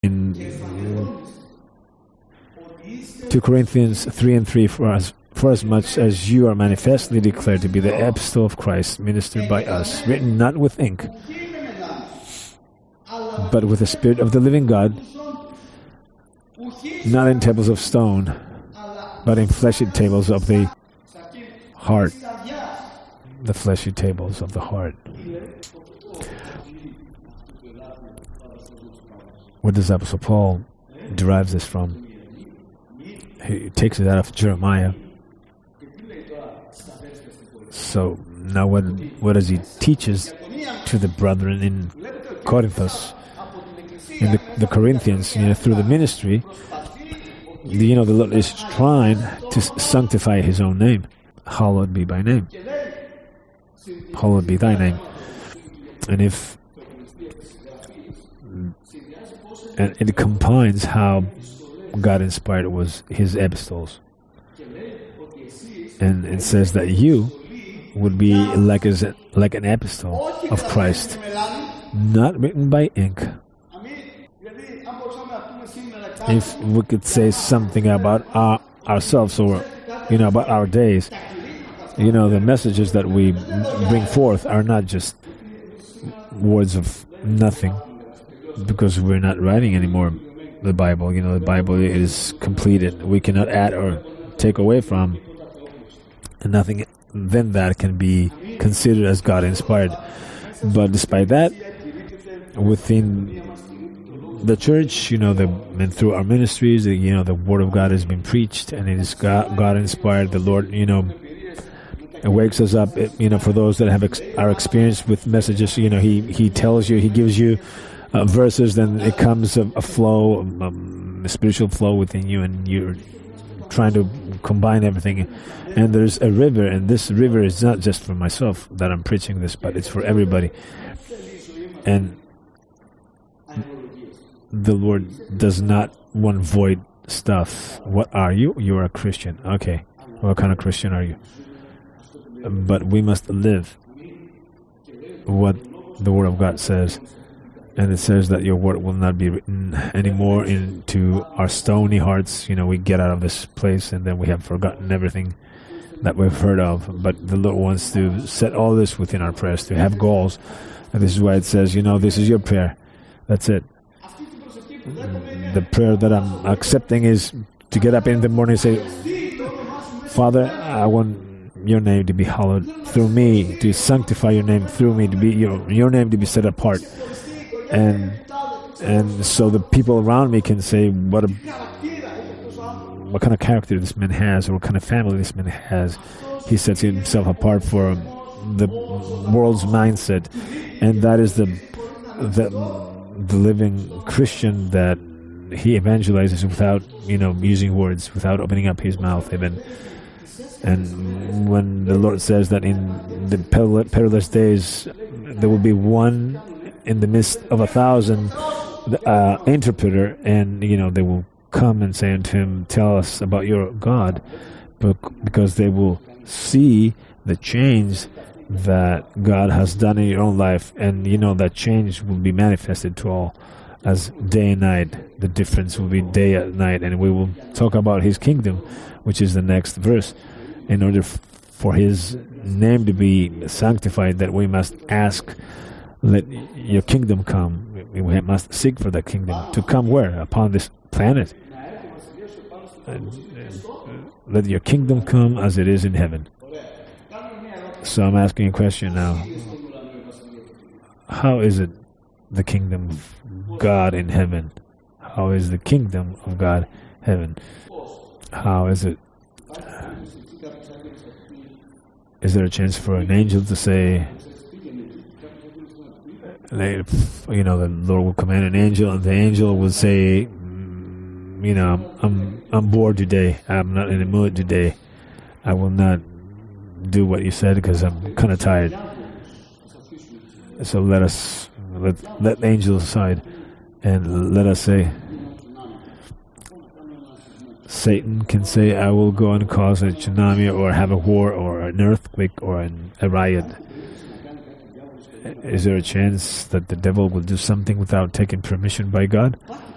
In 2 Corinthians 3:3, for as much as you are manifestly declared to be the epistle of Christ, ministered by us, written not with ink, but with the Spirit of the living God, not in tables of stone, but in fleshy tables of the heart. The fleshy tables of the heart. Where does Apostle Paul derives this from? He takes it out of Jeremiah. So now what does he teaches to the brethren in Corinthus, in the Corinthians, through the ministry? The Lord is trying to sanctify His own name. Hallowed be thy name. Hallowed be thy name. And it combines how God inspired was His epistles. And it says that you would be like an epistle of Christ, not written by ink. If we could say something about ourselves or about our days, the messages that we bring forth are not just words of nothing, because we're not writing anymore the Bible. The Bible is completed. We cannot add or take away from, and nothing then that can be considered as God inspired. But despite that, within the church, and through our ministries, the Word of God has been preached, and it is God inspired. The Lord, it wakes us up. For those that are experienced with messages, He tells you, He gives you verses, then it comes a flow, a spiritual flow within you, and you're trying to combine everything. And there's a river, and this river is not just for myself that I'm preaching this, but it's for everybody. And the Lord does not want void stuff. What are you? You are a Christian. Okay. What kind of Christian are you? But we must live what the Word of God says. And it says that your word will not be written anymore into our stony hearts. We get out of this place and then we have forgotten everything that we've heard of. But the Lord wants to set all this within our prayers, to have goals. And this is why it says, this is your prayer. That's it. The prayer that I'm accepting is to get up in the morning and say, Father, I want your name to be hallowed through me, to sanctify your name through me, to be your name to be set apart. And so the people around me can say what kind of character this man has, or what kind of family this man has. He sets himself apart for the world's mindset, and that is the living Christian that he evangelizes without using words, without opening up his mouth even. And when the Lord says that in the perilous days there will be one in the midst of 1,000 interpreter, and they will come and say unto him, tell us about your God, because they will see the change that God has done in your own life, and that change will be manifested to all as day and night. The difference will be day and night, and we will talk about His kingdom, which is the next verse. In order for His name to be sanctified, that we must ask, let your kingdom come. We must seek for the kingdom to come where? Upon this planet. Let your kingdom come as it is in heaven. So I'm asking a question now. How is it the kingdom of God in heaven? How is the kingdom of God heaven? How is it? Is there a chance for an angel to say, the Lord will command an angel, and the angel will say, I'm bored today. I'm not in the mood today. I will not do what you said because I'm kind of tired. So let the angel aside, and let us say, Satan can say, I will go and cause a tsunami or have a war or an earthquake or a riot. Is there a chance that the devil will do something without taking permission by God?